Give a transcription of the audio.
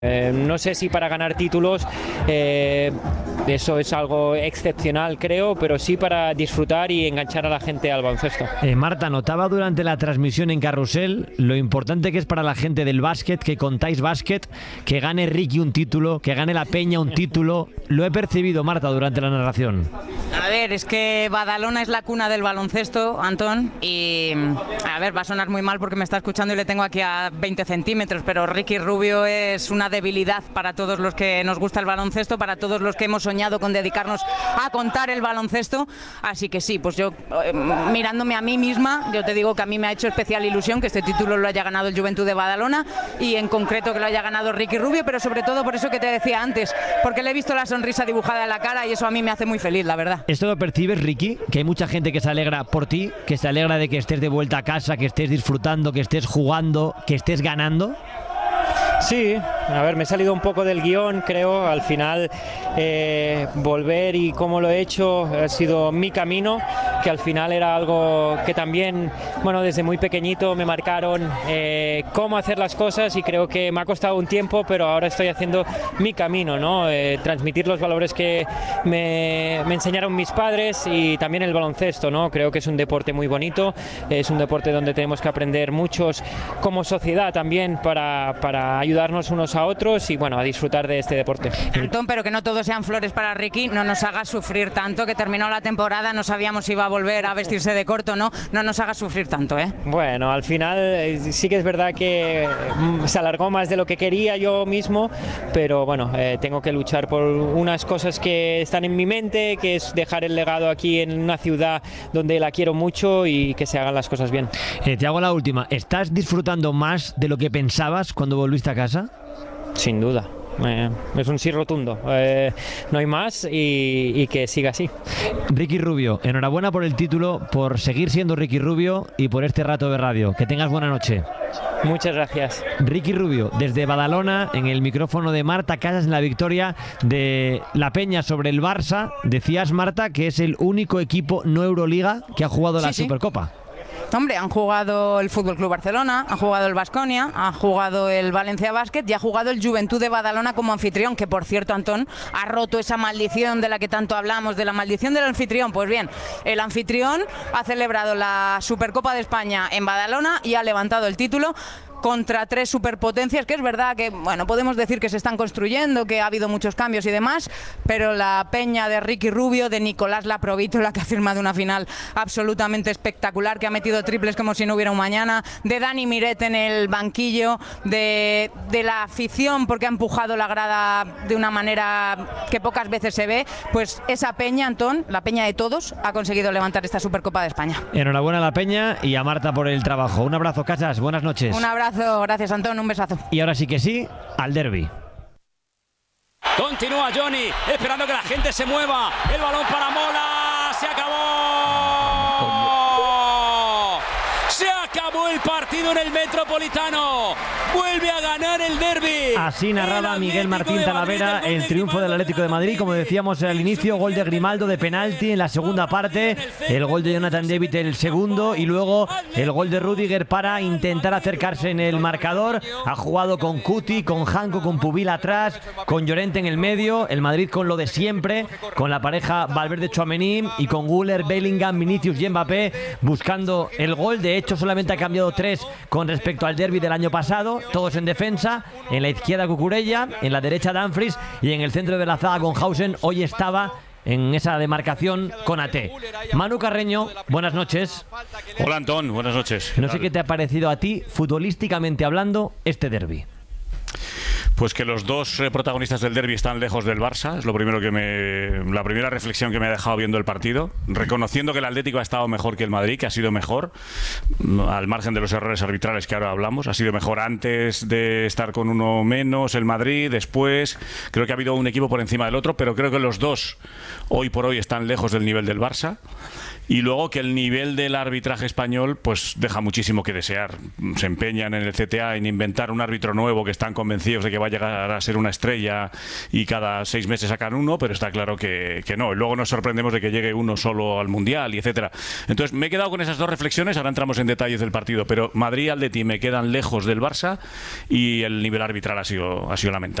No sé si para ganar títulos eso es algo excepcional, creo, pero sí para disfrutar y enganchar a la gente al baloncesto. Marta, notaba durante la transmisión en Carrusel lo importante que es para la gente del básquet, que contáis básquet, que gane Ricky un título, que gane la Peña un título. Lo he percibido, Marta, durante la narración. A ver, es que Badalona es la cuna del baloncesto, Antón, y a ver, va a sonar muy mal porque me está escuchando y le tengo aquí a 20 centímetros, pero Ricky Rubio es una debilidad para todos los que nos gusta el baloncesto, para todos los que hemos soñado con dedicarnos a contar el baloncesto, así que sí, pues yo mirándome a mí misma, yo te digo que a mí me ha hecho especial ilusión que este título lo haya ganado el Juventud de Badalona y en concreto que lo haya ganado Ricky Rubio, pero sobre todo por eso que te decía antes, porque le he visto la sonrisa dibujada en la cara y eso a mí me hace muy feliz, la verdad. ¿Esto lo percibes, Ricky? Que hay mucha gente que se alegra por ti, que se alegra de que estés de vuelta a casa, que estés disfrutando, que estés jugando, que estés ganando. Sí, a ver, me he salido un poco del guión, creo, al final volver y cómo lo he hecho ha sido mi camino, que al final era algo que también, bueno, desde muy pequeñito me marcaron cómo hacer las cosas y creo que me ha costado un tiempo, pero ahora estoy haciendo mi camino, ¿no? Transmitir los valores que me enseñaron mis padres y también el baloncesto, ¿no? Creo que es un deporte muy bonito, es un deporte donde tenemos que aprender muchos como sociedad también para ayudarnos unos a otros y bueno, a disfrutar de este deporte. Antón, pero que no todo sean flores para Ricky, no nos haga sufrir tanto, que terminó la temporada, no sabíamos si iba a volver a vestirse de corto, no nos haga sufrir tanto, ¿eh? Bueno, al final sí que es verdad que se alargó más de lo que quería yo mismo, pero bueno, tengo que luchar por unas cosas que están en mi mente, que es dejar el legado aquí en una ciudad donde la quiero mucho y que se hagan las cosas bien. Te hago la última, ¿estás disfrutando más de lo que pensabas cuando volviste a casa? Sin duda. Es un sí rotundo, no hay más y que siga así. Ricky Rubio, enhorabuena por el título, por seguir siendo Ricky Rubio y por este rato de radio. Que tengas buena noche. Muchas gracias. Ricky Rubio, desde Badalona, en el micrófono de Marta Casas en la victoria de la Peña sobre el Barça. Decías, Marta, que es el único equipo no Euroliga que ha jugado la Supercopa. Hombre, han jugado el Fútbol Club Barcelona, han jugado el Baskonia, ha jugado el Valencia Basket y ha jugado el Juventud de Badalona como anfitrión, que por cierto, Antón, ha roto esa maldición de la que tanto hablamos, de la maldición del anfitrión. Pues bien, el anfitrión ha celebrado la Supercopa de España en Badalona y ha levantado el título contra tres superpotencias, que es verdad que, bueno, podemos decir que se están construyendo, que ha habido muchos cambios y demás, pero la Peña de Ricky Rubio, de Nicolás Laprovítola, que ha firmado una final absolutamente espectacular, que ha metido triples como si no hubiera un mañana, de Dani Miret en el banquillo, de la afición, porque ha empujado la grada de una manera que pocas veces se ve, pues esa Peña, Antón, la Peña de todos, ha conseguido levantar esta Supercopa de España. Enhorabuena a la Peña y a Marta por el trabajo. Un abrazo, Casas, buenas noches. Un abrazo. Gracias, Antón, un besazo. Y ahora sí que sí, al derbi. Continúa Johnny, esperando que la gente se mueva. El balón para Mola. Se acabó. Se acabó el partido en el Metropolitano. Vuelve a ganar el derbi. Así narraba Miguel Martín Talavera el triunfo del Atlético de Madrid. Como decíamos al inicio, gol de Grimaldo de penalti en la segunda parte, el gol de Jonathan David el segundo y luego el gol de Rüdiger para intentar acercarse en el marcador. Ha jugado con Cuti, con Janko, con Pubil atrás, con Llorente en el medio. El Madrid con lo de siempre, con la pareja Valverde-Tchouaméni y con Güler, Bellingham, Vinicius y Mbappé buscando el gol. De hecho, solamente ha cambiado 3 con respecto al derbi del año pasado. Todos en defensa, en la izquierda Cucurella, en la derecha Dumfries y en el centro de la zaga Gonhausen. Hoy estaba en esa demarcación con AT. Manu Carreño, buenas noches. Hola Antón, buenas noches. No sé qué te ha parecido a ti, futbolísticamente hablando, este derbi. Pues que los dos protagonistas del derbi están lejos del Barça, es lo primero la primera reflexión que me ha dejado viendo el partido, reconociendo que el Atlético ha estado mejor que el Madrid, que ha sido mejor, al margen de los errores arbitrales que ahora hablamos, ha sido mejor antes de estar con uno menos el Madrid, después, creo que ha habido un equipo por encima del otro, pero creo que los dos hoy por hoy están lejos del nivel del Barça. Y luego que el nivel del arbitraje español pues deja muchísimo que desear. Se empeñan en el CTA en inventar un árbitro nuevo que están convencidos de que va a llegar a ser una estrella y cada 6 meses sacan uno, pero está claro que no. Luego nos sorprendemos de que llegue uno solo al Mundial y etcétera. Entonces me he quedado con esas dos reflexiones, ahora entramos en detalles del partido, pero Madrid y Atleti me quedan lejos del Barça y el nivel arbitral ha sido lamentable.